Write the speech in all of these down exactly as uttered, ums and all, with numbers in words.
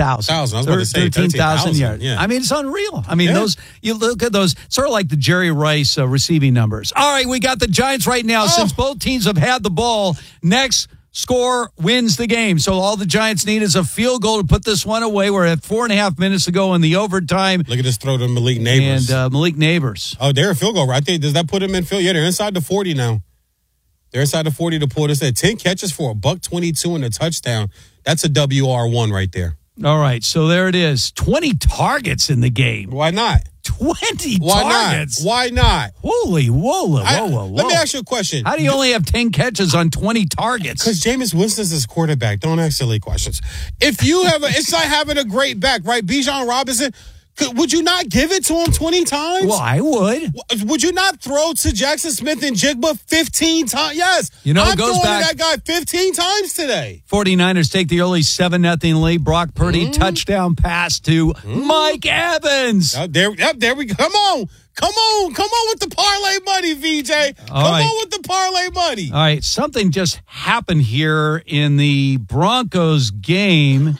thousand. Thousand. I was about to say thirteen thousand yards. Yeah. I mean, it's unreal. I mean, yeah. those, you look at those, sort of like the Jerry Rice uh, receiving numbers. All right, we got the Giants right now. Oh. Since both teams have had the ball, next score wins the game. So all the Giants need is a field goal to put this one away. We're at four and a half minutes to go in the overtime. Look at this throw to Malik Neighbors. And uh, Malik Neighbors. Oh, they're a field goal, right? There. Does that put them in field? Yeah, they're inside the forty now. They're inside the forty to pull this at ten catches for a buck twenty-two and a touchdown. That's a W R one right there. All right, so there it is. twenty targets in the game. Why not? twenty Why targets. not? Why not? Holy whoa, whoa, I, whoa, whoa. Let me ask you a question. How do you only have ten catches on twenty targets? Because Jameis Winston's his quarterback. Don't ask silly questions. If you have a, it's like having a great back, right? Bijan Robinson, could, would you not give it to him twenty times? Well, I would. Would you not throw to Jackson Smith and Jigba fifteen times? Yes. You know, it I'm goes throwing back- to that guy fifteen times today. forty-niners take the early seven nothing lead. Brock Purdy, Mm. touchdown pass to mm. Mike Evans. Oh, there, oh, there we go. Come on. Come on. Come on with the parlay money, V J. All Come right. on with the parlay money. All right, something just happened here in the Broncos game.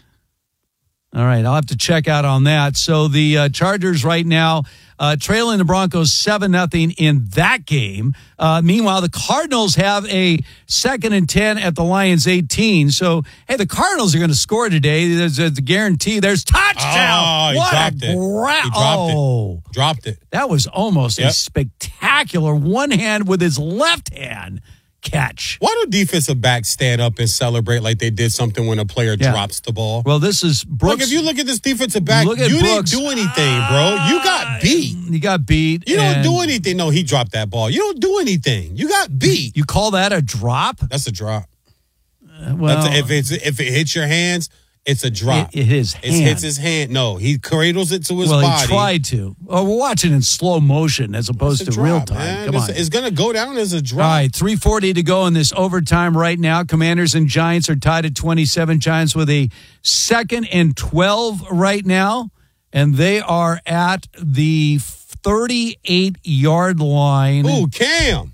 All right, I'll have to check out on that. So the uh, Chargers right now uh, trailing the Broncos seven nothing in that game. Uh, meanwhile, the Cardinals have a second and ten at the Lions eighteen. So, hey, the Cardinals are going to score today. There's a guarantee. There's touchdown. Oh, he what dropped a it. gra- He dropped oh. it. Dropped it. That was almost Yep. a spectacular one hand with his left hand catch. Why do defensive backs stand up and celebrate like they did something when a player Yeah. drops the ball? Well, this is Brooks. Look, if you look at this defensive back, Look at you Brooks. didn't do anything, bro. You got beat. You got beat. You don't and do anything. No, he dropped that ball. You don't do anything. You got beat. You call that a drop? That's a drop. Uh, well, That's a, if it's if it hits your hands, it's a drop. It, it his It hand. hits his hand. No, he cradles it to his well, body. he tried to. Oh, we're watching in slow motion as opposed It's a to drop, real time. man. Come it's, on. It's going to go down as a drop. All right, three forty to go in this overtime right now. Commanders and Giants are tied at twenty-seven. Giants with a second and twelve right now, and they are at the thirty-eight-yard line. Ooh, Cam.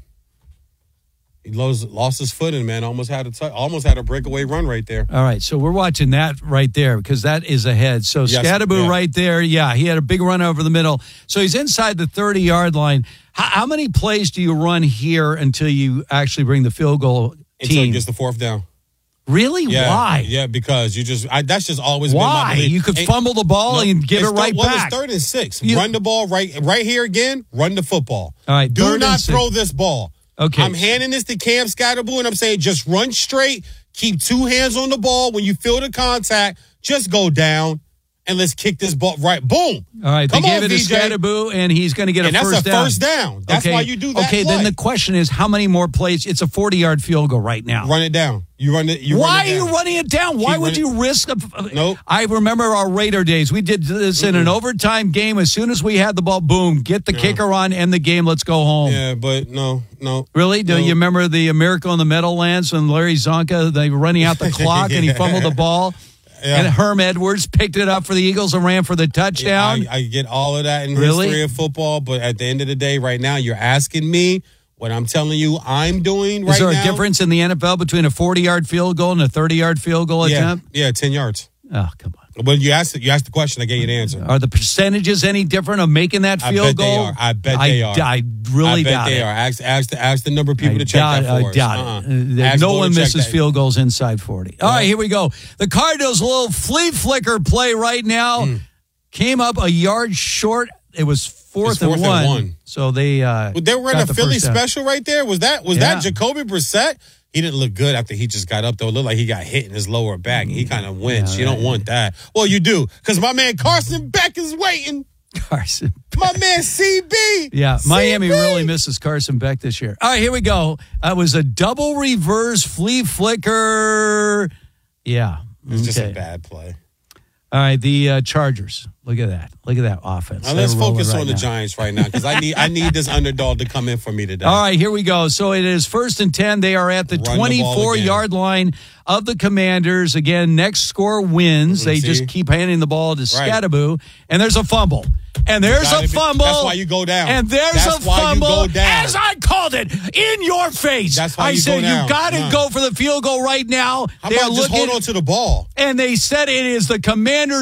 He lost, lost his footing, man. Almost had a t- almost had a breakaway run right there. All right, so we're watching that right there because that is ahead. So Yes, Scadaboo yeah. right there, yeah, he had a big run over the middle. So he's inside the thirty-yard line. How, how many plays do you run here until you actually bring the field goal Until he team? gets the fourth down. Really? Yeah, Why? Yeah, because you just I, that's just always Why? been my belief. You could Ain't- fumble the ball No, and give it it's right th- well, back. It's third and six. You- run the ball right right here again. Run the football. All right, Do third and not six. throw this ball. Okay. I'm handing this to Cam Scadaboo, and I'm saying just run straight. Keep two hands on the ball. When you feel the contact, just go down, and let's kick this ball right. Boom. All right, Come they gave on, it to V J. Scadaboo, and he's going to get And a that's first a down. first down. That's okay. why you do that Okay, play. then the question is, how many more plays? It's a forty-yard field goal right now. Run it down. You run it. You Why run are it down. you running it down? Why Keep would running- you risk? A, Nope. I remember our Raider days. We did this in an overtime game. As soon as we had the ball, boom, get the Yeah. kicker on, end the game. Let's go home. Yeah, but no, no. Really? Do No. you remember the Miracle in the Meadowlands when Larry Zonka, they were running out the clock and he Yeah. fumbled the ball? Yeah. And Herm Edwards picked it up for the Eagles and ran for the touchdown? I, I get all of that in Really? history of football, but at the end of the day, right now, you're asking me what I'm telling you I'm doing right Is there now. a difference in the N F L between a forty-yard field goal and a thirty-yard field goal Yeah, attempt? yeah, ten yards. Oh, come on. But you asked you asked the question, I gave you the answer. Are the percentages any different of making that I field bet goal? they are. I bet they are. I really I bet doubt they it. are. Ask, ask, the, ask the number of people I to check doubt, that for I us. doubt Uh-uh. it. Uh, Ask no Bo to one check misses that. field goals inside forty. All Yeah. right, here we go. The Cardinals' little flea flicker play right now Mm. came up a yard short. It was fourth, It's fourth and, and one. one. So they uh, Well, they were in got a the Philly first down. special right there. Was that was Yeah. that Jacoby Brissett? He didn't look good after he just got up, though. It looked like he got hit in his lower back. He kind of winched. Yeah, you don't right. want that. Well, you do, because my man Carson Beck is waiting. Carson. My man C B. Yeah, Miami C B. really misses Carson Beck this year. All right, here we go. It was a double reverse flea flicker. Yeah. It's just a okay. bad play. All right, the uh, Chargers. Look at that. Look at that offense. Now let's They're rolling focus right on the now. Giants right now, because I need I need this underdog to come in for me today. All right, here we go. So it is first and ten. They are at the Run the ball twenty-four-yard line of the Commanders. Again, next score wins. They See? just keep handing the ball to Right. Scadaboo. And there's a fumble. And there's Gotta a be- fumble. That's why you go down. And there's That's a why you fumble. go down. As I called it, in your face. That's why I you go said down. you got to Huh. go for the field goal right now. How They're about just looking, hold on to the ball? and they said it is the Commanders'